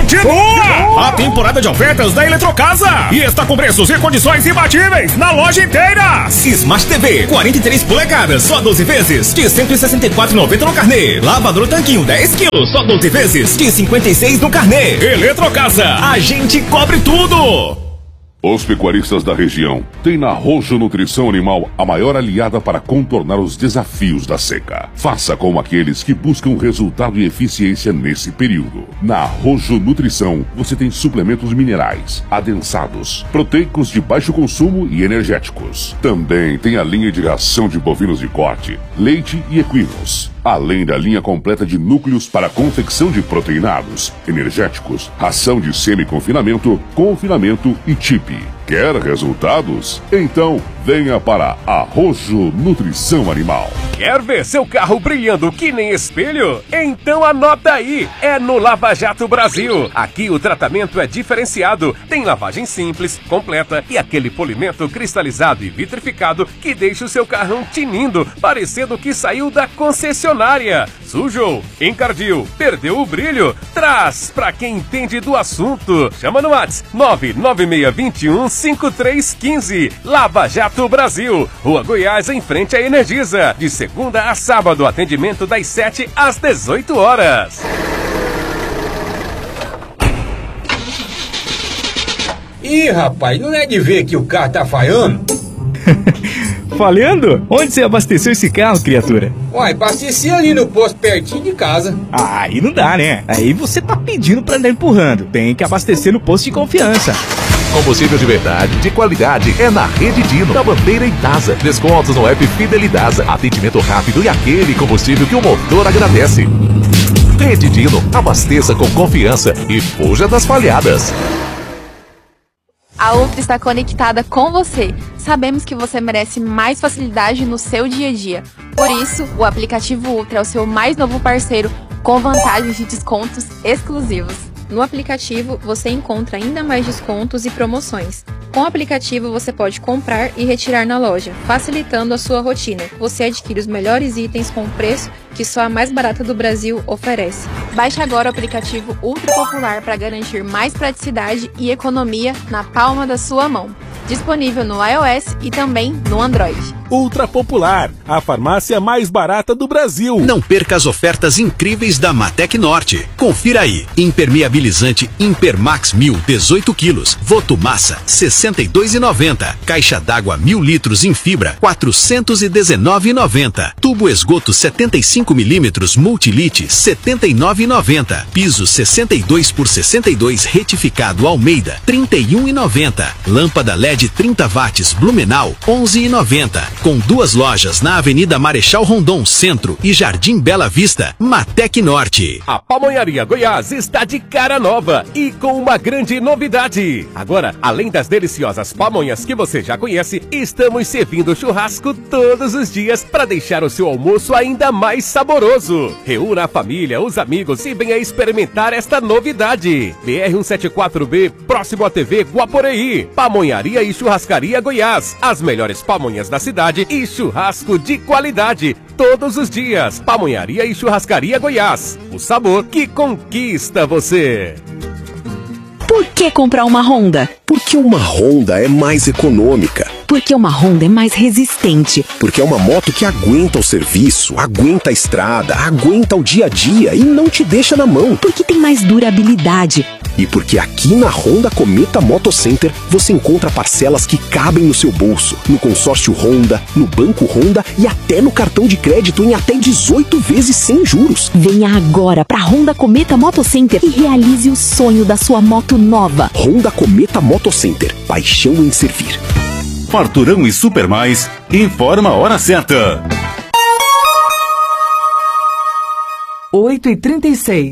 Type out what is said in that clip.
continua! A temporada de ofertas da Eletrocasa e está com preços e condições imbatíveis na loja inteira. Smart TV 43 polegadas, só 12 vezes de R$ 164,90 no carnê. Lavador Tanquinho 10 quilos, só 12 vezes de R$ 56 no carnê. Eletrocasa, a gente cobre tudo! Os pecuaristas da região têm na Rojo Nutrição Animal a maior aliada para contornar os desafios da seca. Faça como aqueles que buscam resultado e eficiência nesse período. Na Rojo Nutrição, você tem suplementos minerais, adensados, proteicos de baixo consumo e energéticos. Também tem a linha de ração de bovinos de corte, leite e equinos. Além da linha completa de núcleos para confecção de proteinados, energéticos, ração de semi-confinamento, confinamento e TIP. Quer resultados? Então venha para a Rojo Nutrição Animal. Quer ver seu carro brilhando que nem espelho? Então anota aí, é no Lava Jato Brasil. Aqui o tratamento é diferenciado, tem lavagem simples, completa e aquele polimento cristalizado e vitrificado que deixa o seu carrão tinindo, parecendo que saiu da concessionária. Sujou, encardiu, perdeu o brilho? Traz pra quem entende do assunto. Chama no WhatsApp 996215315. Lava Jato Brasil, Rua Goiás, em frente à Energisa. De segunda a sábado, atendimento das 7 às 18 horas. Ih, rapaz, não é de ver que o carro tá falhando? Falhando? Onde você abasteceu esse carro, criatura? Uai, abasteci ali no posto pertinho de casa. Ah, aí não dá, né? Aí você tá pedindo pra andar empurrando. Tem que abastecer no posto de confiança. Combustível de verdade, de qualidade, é na Rede Dino, da Bandeira e Dasa. Descontos no app Fidelidasa. Atendimento rápido e aquele combustível que o motor agradece. Rede Dino, abasteça com confiança e fuja das falhadas. A Ultra está conectada com você. Sabemos que você merece mais facilidade no seu dia a dia. Por isso, o aplicativo Ultra é o seu mais novo parceiro, com vantagens de descontos exclusivos. No aplicativo, você encontra ainda mais descontos e promoções. Com o aplicativo, você pode comprar e retirar na loja, facilitando a sua rotina. Você adquire os melhores itens com preço que só a mais barata do Brasil oferece. Baixe agora o aplicativo Ultra Popular para garantir mais praticidade e economia na palma da sua mão. Disponível no iOS e também no Android. Ultra Popular, a farmácia mais barata do Brasil. Não perca as ofertas incríveis da Matec Norte. Confira aí. Impermeabilizante Impermax 1000, 18 quilos. Votomassa, R$ 62,90. Caixa d'água 1000 litros em fibra, R$ 419,90. Tubo esgoto 75 milímetros Multilite, R$ 79,90. Piso 62 por 62 retificado Almeida, R$ 31,90. Lâmpada LED 30 watts Blumenau, R$ 11,90. Com 2 lojas na Avenida Marechal Rondon Centro e Jardim Bela Vista, Matec Norte. A Pamonharia Goiás está de cara nova e com uma grande novidade. Agora, além das deliciosas pamonhas que você já conhece, estamos servindo churrasco todos os dias para deixar o seu almoço ainda mais saboroso. Reúna a família, os amigos e venha experimentar esta novidade. BR-174B, próximo à TV Guaporei. Pamonharia e Churrascaria Goiás. As melhores pamonhas da cidade e churrasco de qualidade todos os dias. Pamonharia e Churrascaria Goiás. O sabor que conquista você. Por que comprar uma Honda? Porque uma Honda é mais econômica. Porque uma Honda é mais resistente. Porque é uma moto que aguenta o serviço, aguenta a estrada, aguenta o dia a dia e não te deixa na mão. Porque tem mais durabilidade. E porque aqui na Honda Cometa Moto Center você encontra parcelas que cabem no seu bolso, no consórcio Honda, no banco Honda e até no cartão de crédito em até 18 vezes sem juros. Venha agora para Honda Cometa Moto Center e realize o sonho da sua moto nova. Honda Cometa Moto Center, paixão em servir. Farturão e Super Mais informa a hora certa. 8h36.